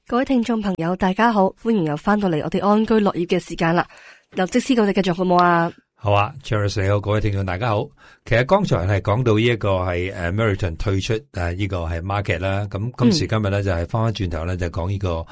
各位聽眾朋友大家好，歡迎又翻到嚟我哋安居樂業嘅時間啦。劉則師，我哋繼續好冇啊？ 好啊 Charles 你好，各位聽眾大家好。其實剛才係講到呢一個係Meriton 退出呢個係 market 啦，咁今時今日咧就係翻轉頭咧就講呢個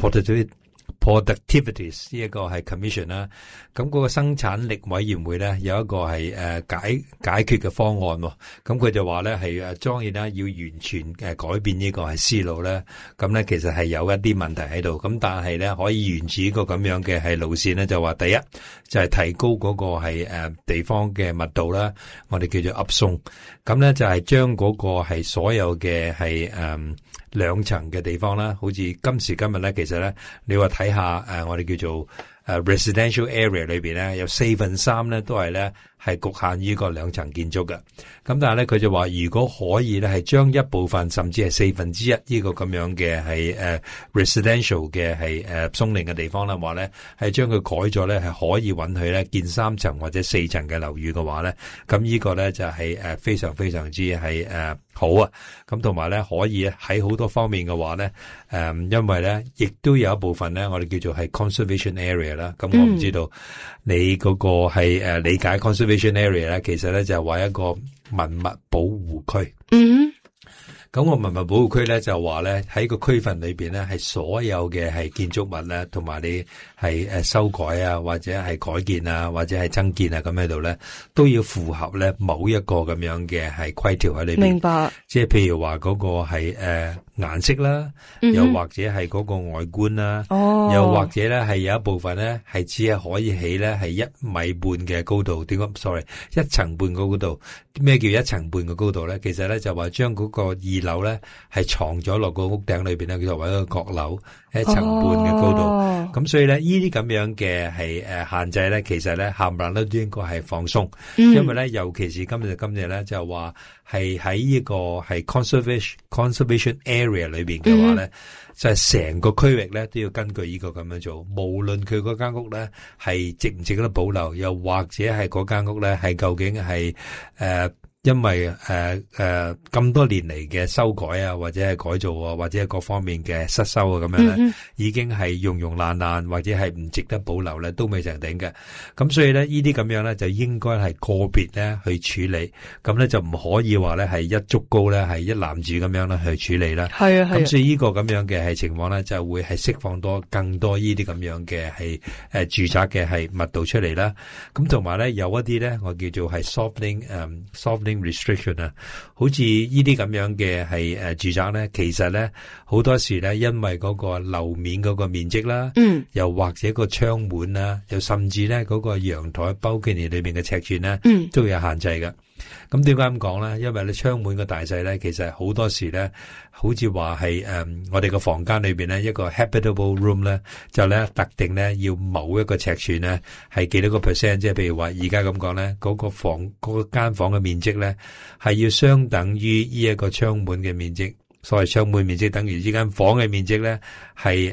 productivities 呢一個係 commission 啦，咁嗰個生產力委員會咧有一個係解決嘅方案，咁佢就話咧係當然啦，要完全改變呢個係思路咧，咁咧其實係有一啲問題喺度，咁但係咧可以沿住呢個咁樣嘅係路線咧，就話第一就係提高嗰個係地方嘅密度啦，我哋叫做 upzone，咁咧就係將嗰個係所有嘅係兩層嘅地方啦，好似今時今日咧，其實咧你話睇下我哋叫做residential area 裏邊咧，有4/3咧都係咧係局限於個兩層建築嘅。咁但係咧佢就話，如果可以咧係將一部分甚至係1/4呢個咁樣嘅係residential 嘅係松齡嘅地方啦，話咧係將佢改咗咧係可以允許咧建3層或者4層嘅樓宇嘅話咧，咁呢個咧就係非常非常之係好啊。咁同埋咧可以喺好多方面嘅話咧因為咧亦都有一部分咧我哋叫做係 conservation area 啦。咁我唔知道你嗰個係理解 conservation area 咧，其實咧就係話一個文物保護區。咁個文物保護區咧就話咧喺個區份裏邊咧係所有嘅係建築物咧，同埋你係修改啊，或者係改建啊，或者係增建啊，咁喺度咧都要符合咧某一個咁樣嘅係規條喺裏邊。明白。即係譬如話嗰個係顏色啦，又或者係嗰個外觀啦，又或者咧係有一部分咧係只係可以起咧係1.5米嘅高度。點解 ？sorry， 1.5層嘅高度。咩叫1.5層嘅高度咧？其實咧就話將嗰個2樓咧係藏咗落個屋頂裏邊咧，叫做為一個閣樓，1.5層嘅高度。咁所以咧呢啲咁樣嘅係限制咧，其實咧冚唪唥都應該係放鬆，因為咧尤其是今日咧就話係喺呢個係 conservation area 裏邊嘅話咧，就係成個區域咧都要根據呢個咁樣做，無論佢嗰間屋咧係值唔值得保留，又或者係嗰間屋咧係究竟係因為咁多年嚟嘅修改啊，或者係改造啊，或者係各方面嘅失修啊，咁樣咧，已經係溶爛，或者係唔值得保留咧，都未成定嘅。咁所以咧，呢啲咁樣咧，就應該係個別咧去處理。咁咧就唔可以話咧係一竹篙咧係一籃子咁樣咧去處理啦。係啊。咁所以呢個咁樣嘅係情況咧，就會係釋放更多呢啲咁樣嘅係住宅嘅係密度出嚟啦。咁同埋咧有一啲咧，我叫做係 softening restriction 啊，好似呢啲咁樣嘅係住宅咧，其實咧好多時咧，因為嗰個樓面嗰個面積啦，又或者個窗門啦，又甚至咧嗰個陽台 balcony 裏邊嘅尺寸咧，都有限制嘅。咁點解咁講咧？因為咧窗門嘅大細咧，其實好多時咧，好似話係我哋個房間裏邊咧一個 habitable room 咧，就咧特定咧要某一個尺寸咧係幾多個 percent， 即係譬如話而家咁講咧，嗰間房嘅面積咧係要相等於呢一個窗門嘅面積，所謂窗門面積等於呢間房嘅面積咧係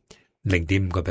0.5個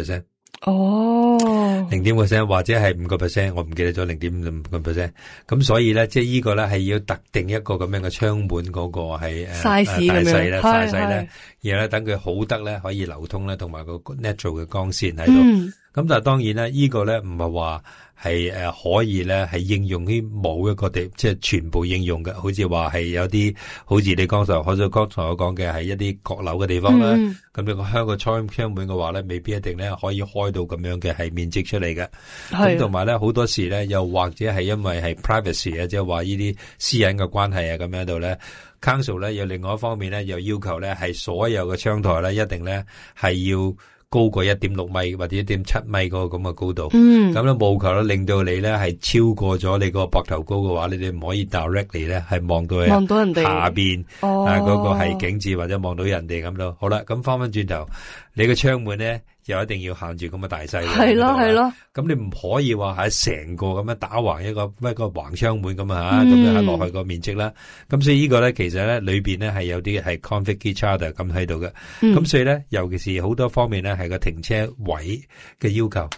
percent。0.5% 或者係5%，我唔記得咗0.5%。咁所以咧，即係呢個咧係要特定一個咁樣嘅窗門嗰個係大細咧，然後咧等佢好得咧可以流通咧，同埋個 natural 嘅光線喺度。咁但係當然咧，呢個咧唔係話係可以咧係應用於某一個地，即係全部應用嘅。好似話係有啲，好似你剛才我講嘅係一啲閣樓嘅地方啦。咁你個香個窗門嘅話咧，未必一定咧可以開到咁樣嘅係面積出嚟嘅。咁同埋咧好多時咧，又或者係因為係 privacy 啊，即係話呢啲私隱嘅關係啊，咁樣度咧 ，council 咧有另外一方面咧，又要求咧係所有嘅窗台咧一定咧係要高過 1.6 米或者 1.7 米嗰個咁嘅高度，咁咧務求咧令到你咧係超過咗你個膊頭高嘅話，你哋唔可以 directly 咧係望到人哋下邊嗰個係景致，或者望到人哋咁咯。好啦，咁翻轉頭，你個窗門咧又一定要限住咁嘅大細。係咯。咁你唔可以話係成個咁樣打橫一個橫窗門咁啊，咁樣落去個面積啦。咁所以呢個咧其實咧裏邊咧係有啲係 conflict each other 咁喺度嘅。咁所以咧尤其是好多方面咧係個停車位嘅要求。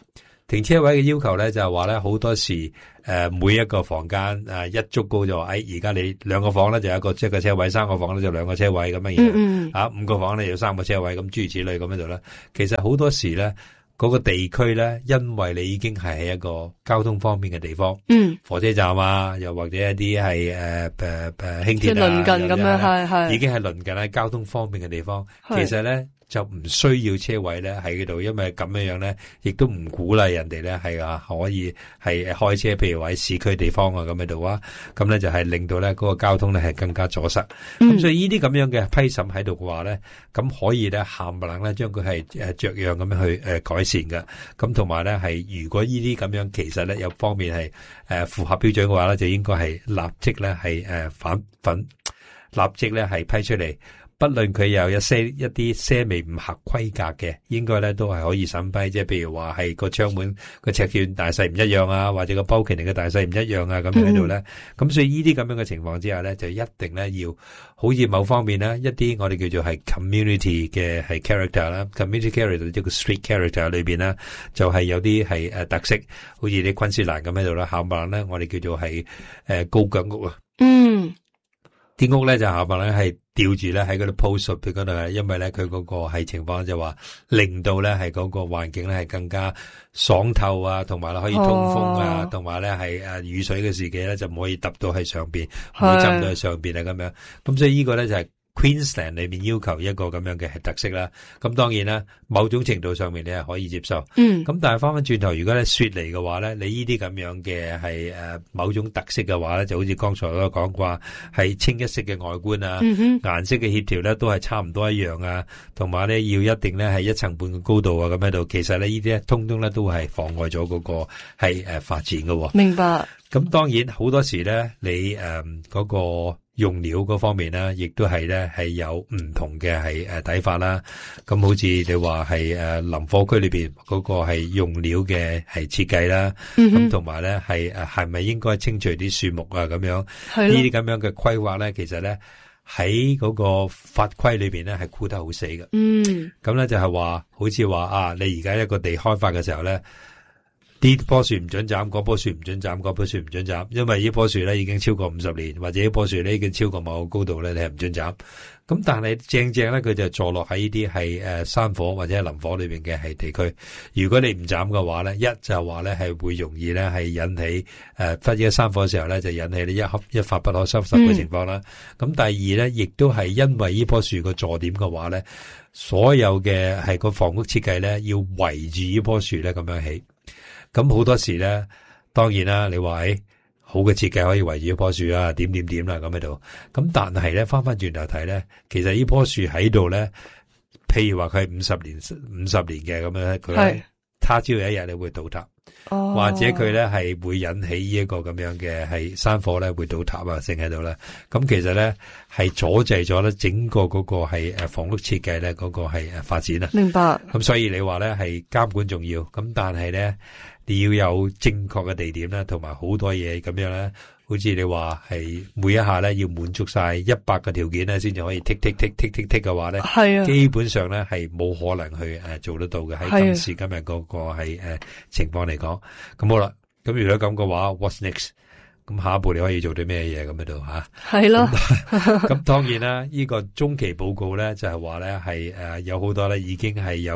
停車位嘅要求咧就係話咧好多時每一個房間一足高就話而家你2個房咧就有一個車位，3個房咧就2個車位咁樣樣，5個房咧有3個車位咁諸如此類咁樣度啦。其實好多時咧嗰個地區咧，因為你已經係喺一個交通方便嘅地方，火車站啊，又或者一啲係輕鐵啊， 鄰近咁樣係已經係鄰近喺交通方便嘅地方，其實咧。就唔需要車位咧喺嗰度，因為咁樣樣咧，亦都唔鼓勵人哋咧係可以係開車，譬如話喺市區地方啊咁喺度啊，咁咧就係令到咧嗰個交通咧係更加阻塞。咁所以呢啲咁樣嘅批審喺度嘅話咧，咁可以咧冚唪唥咧將佢係着樣咁樣去改善嘅。咁同埋咧係如果呢啲咁樣其實咧有方面係符合標準嘅話咧，就應該係立即咧係立即咧係批出嚟。不論佢有一啲些微唔合規格嘅，應該咧都係可以審批，即係譬如話係個窗門個尺寸大細唔一樣啊，或者個包鉗嘅大細唔一樣啊，咁樣喺度咧。咁所以呢啲咁樣嘅情況之下咧，就一定咧要好似某方面咧一啲我哋叫做係 community 嘅係 character 啦 ，community character 即係個 street character 裏邊啦，就係有啲係特色，好似啲昆士蘭咁喺度啦，冚唪唥咧我哋叫做係高腳屋啊。啲屋咧就下邊咧係吊住咧喺嗰度 post up 嗰度，因為咧佢嗰個係情況就話令到咧係嗰個環境咧係更加爽透啊，同埋咧可以通風啊，同埋咧係雨水嘅時期咧就唔可以揼到喺上邊，唔會浸到喺上邊啊咁樣。咁所以呢個咧就係Queensland 裏面要求一個咁樣嘅特色啦，咁當然啦，某種程度上面你係可以接受，咁但係翻翻轉頭，如果咧雪嚟嘅話咧，你呢啲咁樣嘅係某種特色嘅話咧，就好似剛才我講過，係清一色嘅外觀啊，顏色嘅協調咧都係差唔多一樣啊，同埋咧要一定咧係1.5層嘅高度啊咁喺度，其實咧呢啲咧通通咧都係妨礙咗嗰個係發展嘅。明白。咁當然好多時咧，你嗰個用料嗰方面咧，亦都係咧係有唔同嘅係睇法啦。咁好似你話係林火區裏邊嗰個係用料嘅係設計啦，咁同埋咧係咪應該清除啲樹木啊咁樣？呢啲咁樣嘅規劃咧，其實咧喺嗰個法規裏邊咧係箍得好死嘅。咁咧就係話，好似話你而家一個地開發嘅時候咧。呢棵樹唔准斬，嗰棵樹唔准斬，嗰棵樹唔准斬，因為呢棵樹咧已經超過50年，或者呢棵樹咧已經超過某個高度咧，你係唔准斬。咁但係正咧，佢就坐落喺呢啲係山火或者林火裏邊嘅係地區。如果你唔斬嘅話咧，一就係話咧係會容易咧係引起發呢個山火嘅時候咧，就引起你一發不可收拾嘅情況啦。咁第二咧，亦都係因為呢棵樹個坐點嘅話咧，所有嘅係個房屋設計咧要圍住呢棵樹咧咁樣起。咁好多時咧，當然啦，你話好嘅設計可以圍住一棵樹啊，點啦咁喺度。咁但係咧，翻轉頭睇咧，其實呢棵樹喺度咧，譬如話佢係50年嘅咁樣，佢他朝有一日你會倒塌，或者佢咧係會引起呢一個咁樣嘅係山火咧會倒塌啊，剩喺度啦。咁其實咧係阻滯咗咧整個嗰個係房屋設計咧嗰個係發展啊。明白。咁所以你話咧係監管重要，咁但係咧。你要有正確嘅地點啦，同埋好多嘢咁樣咧，好似你話係每一下咧要滿足晒100個條件咧，先至可以剔嘅話咧，係啊，基本上咧係冇可能去做得到嘅。喺今時今日嗰個係情況嚟講，咁好啦。咁如果咁嘅話 ，what's next？咁下一步你可以做啲咩嘢咁喺度吓？係咯。咁當然啦，呢個中期報告咧就係話咧係有好多咧已經係有